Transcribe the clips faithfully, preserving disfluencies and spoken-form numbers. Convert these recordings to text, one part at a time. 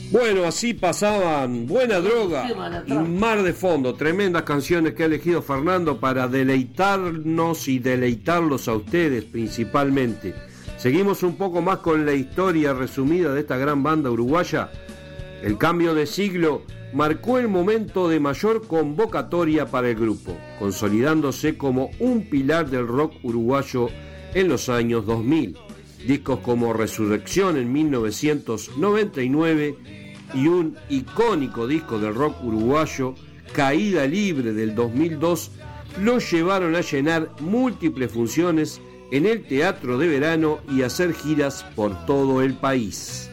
Bueno, así pasaban Buena Droga y Mar de Fondo, tremendas canciones que ha elegido Fernando para deleitarnos y deleitarlos a ustedes principalmente. Seguimos un poco más con la historia resumida de esta gran banda uruguaya. El cambio de siglo marcó el momento de mayor convocatoria para el grupo, consolidándose como un pilar del rock uruguayo en los años dos mil. Discos como Resurrección en mil novecientos noventa y nueve y un icónico disco del rock uruguayo, Caída Libre del dos mil dos, los llevaron a llenar múltiples funciones en el Teatro de Verano y hacer giras por todo el país.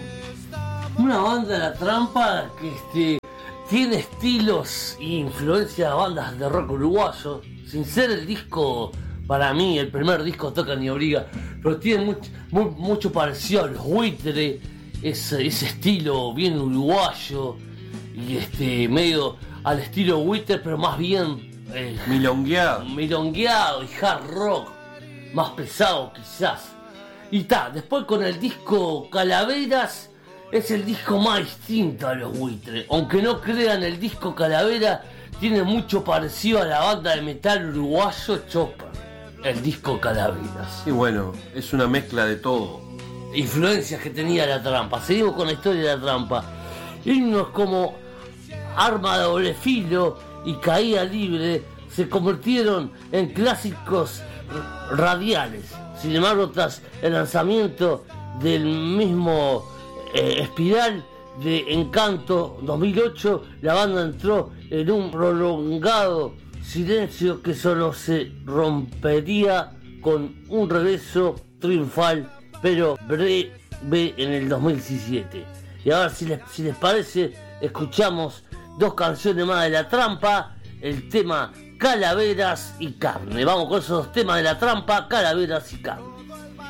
Una banda de La Trampa que este, tiene estilos e influencia de bandas de rock uruguayo, sin ser el disco, para mí, el primer disco Toca Ni Obliga, pero tiene mucho, muy, mucho parecido a Los Buitres, ese, ese estilo bien uruguayo y este medio al estilo Buitres, pero más bien eh, milongueado, milongueado y hard rock, más pesado quizás. Y ta, después con el disco Calaveras, es el disco más distinto a Los Buitres. Aunque no crean, el disco Calavera tiene mucho parecido a la banda de metal uruguayo Chopper. El disco Calaveras. Y bueno, es una mezcla de todo. Influencias que tenía La Trampa. Seguimos con la historia de La Trampa. Himnos como Arma de Doble Filo y Caída Libre se convirtieron en clásicos radiales. Sin embargo, tras el lanzamiento del mismo eh, Espiral de Encanto dos mil ocho, la banda entró en un prolongado silencio que solo se rompería con un regreso triunfal, pero breve, en el dos mil diecisiete. Y ahora, si les, si les parece, escuchamos dos canciones más de La Trampa, el tema Calaveras y Carne. Vamos con esos dos temas de La Trampa, Calaveras y Carne.